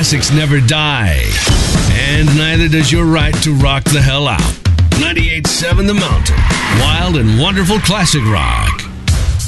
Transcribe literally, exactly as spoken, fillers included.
classics never die. And neither does your right to rock the hell out. ninety-eight point seven The Mountain. Wild and wonderful classic rock.